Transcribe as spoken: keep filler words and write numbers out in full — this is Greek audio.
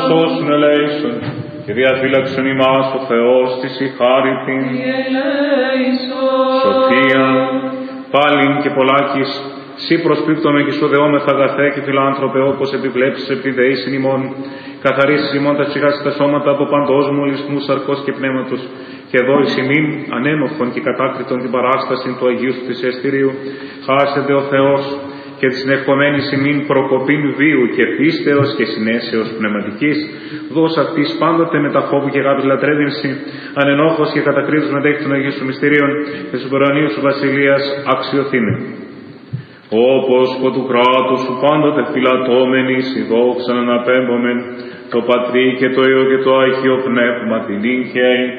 σώσουν ελέησον, και διαφύλαξον ημάς ο Θεός της η χάριτην. Σοφία, πάλιν και πολλάκις, σύ προσπίπτωμε και σου δεόμεθα αγαθέ και φιλάνθρωπε, όπως επιβλέψεις επιδεήσιν ημών, καθαρίσεις ημών τα ψυχάς τα σώματα από παντός μολυσμού σαρκός και πνεύματος, και δώρεις ημίν ανέμοχον και κατάκριτον την παράσταση του Αγίου σου θυσιαστηρίου, χάσετε ο Θεός και τη συνεχομένης ημίν προκοπήν βίου και πίστεως και συνέσεως πνευματικής, δώσ' αυτής πάντοτε με τα φόβου και αγάπης λατρεύεινση, ανενόχος και κατακρίτως μετέχει των Αγίων σου μυστηρίων και του κορονίου σου βασιλείας αξιοθήνε. Όπως από του κράτους σου πάντοτε φυλατώμενοι, η δόξα αναπέμπομεν, το Πατρί και το Υιό και το Άγιο Πνεύμα την νύχια